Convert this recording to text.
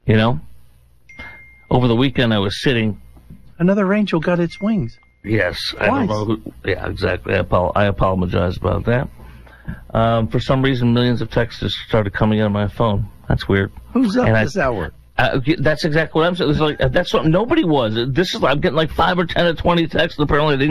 You know? Over the weekend, I was sitting. Another angel got its wings. Yes. Twice. I don't know who. Yeah, exactly. I apologize about that. For some reason, millions of texts just started coming in on my phone. That's weird. Who's up this hour? That's exactly what I'm saying. It's like, that's what nobody was. I'm getting like 5 or 10 or 20 texts. Apparently,